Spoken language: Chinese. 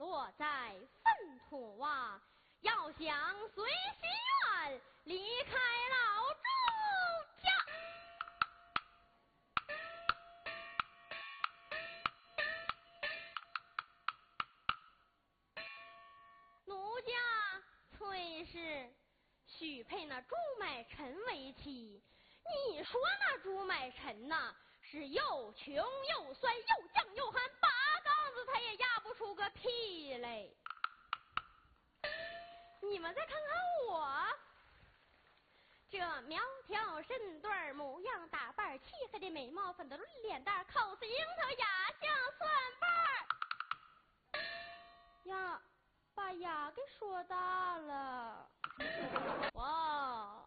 落在粪土啊，要想随心愿离开老朱家。奴家崔氏许配那朱买臣为妻，你说那朱买臣呐，是又穷又酸又犟又憨，八竿子他也压不出个屁来。你们再看看我，这苗条身段，模样打扮，漆黑的眉毛，粉的脸蛋，口子樱桃，牙像蒜瓣呀，把牙给说大了。哇，